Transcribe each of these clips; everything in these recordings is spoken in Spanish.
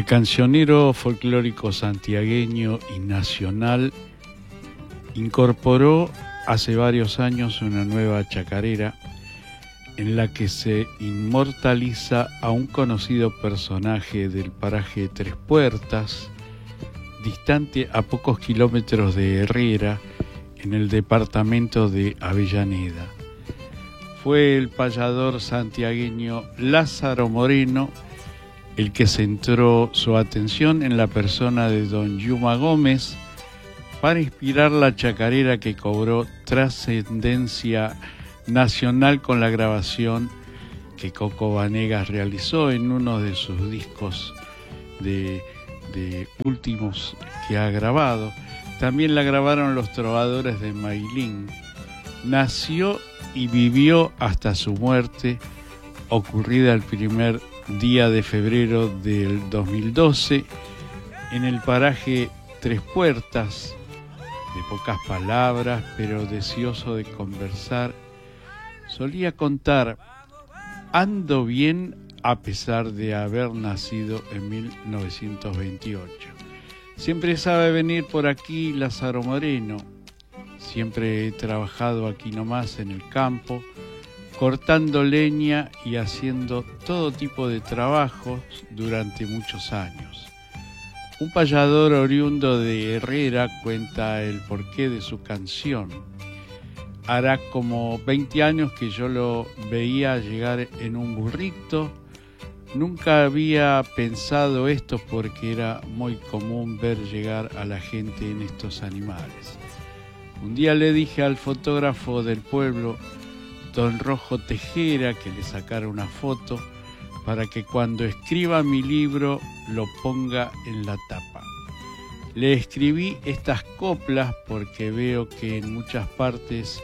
cancionero folclórico santiagueño y nacional incorporó hace varios años una nueva chacarera en la que se inmortaliza a un conocido personaje del paraje Tres Puertas, distante a pocos kilómetros de Herrera, en el departamento de Avellaneda. Fue el payador santiagueño Lázaro Moreno el que centró su atención en la persona de don Yuma Gómez para inspirar la chacarera que cobró trascendencia nacional con la grabación que Coco Vanegas realizó en uno de sus discos de últimos que ha grabado. También la grabaron los Trovadores de Mailín. Nació y vivió hasta su muerte, ocurrida el primer día de febrero del 2012, en el paraje Tres Puertas, de pocas palabras, pero deseoso de conversar. Solía contar: ando bien a pesar de haber nacido en 1928. Siempre sabe venir por aquí Lázaro Moreno. Siempre he trabajado aquí nomás en el campo, cortando leña y haciendo todo tipo de trabajos durante muchos años. Un payador oriundo de Herrera cuenta el porqué de su canción. Hará como 20 años que yo lo veía llegar en un burrito. Nunca había pensado esto porque era muy común ver llegar a la gente en estos animales. Un día le dije al fotógrafo del pueblo, don Rojo Tejera, que le sacara una foto para que cuando escriba mi libro lo ponga en la tapa. Le escribí estas coplas porque veo que en muchas partes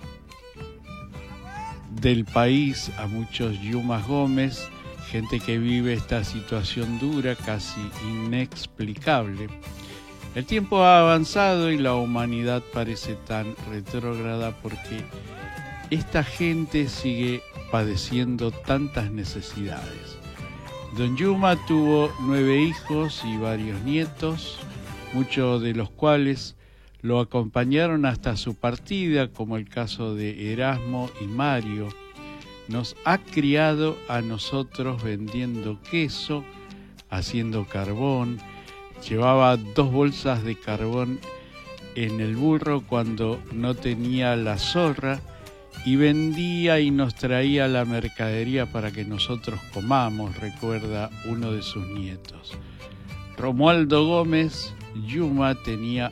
del país a muchos Yumas Gómez, gente que vive esta situación dura, casi inexplicable. El tiempo ha avanzado y la humanidad parece tan retrógrada porque esta gente sigue padeciendo tantas necesidades. Don Yuma tuvo 9 hijos y varios nietos, muchos de los cuales lo acompañaron hasta su partida, como el caso de Erasmo y Mario. Nos ha criado a nosotros vendiendo queso, haciendo carbón. Llevaba 2 bolsas de carbón en el burro cuando no tenía la zorra y vendía y nos traía la mercadería para que nosotros comamos, recuerda uno de sus nietos. Romualdo Gómez Yuma tenía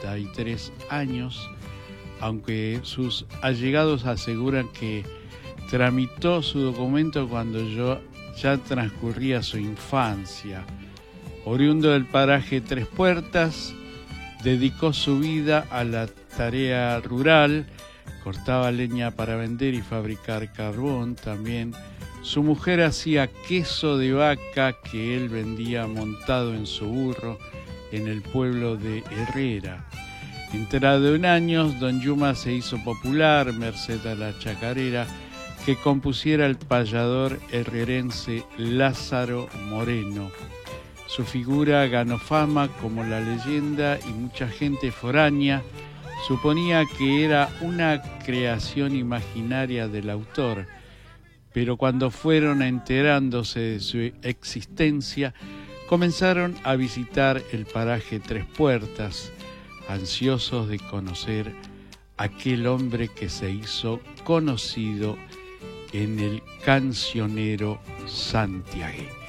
83 años, aunque sus allegados aseguran que tramitó su documento cuando ya transcurría su infancia. Oriundo del paraje Tres Puertas, dedicó su vida a la tarea rural, cortaba leña para vender y fabricar carbón. También su mujer hacía queso de vaca que él vendía montado en su burro en el pueblo de Herrera. Entrado en años, don Yuma se hizo popular merced a la chacarera que compusiera el payador herrerense Lázaro Moreno. Su figura ganó fama como la leyenda y mucha gente foránea suponía que era una creación imaginaria del autor, pero cuando fueron enterándose de su existencia, comenzaron a visitar el paraje Tres Puertas, ansiosos de conocer aquel hombre que se hizo conocido en el cancionero santiagueño.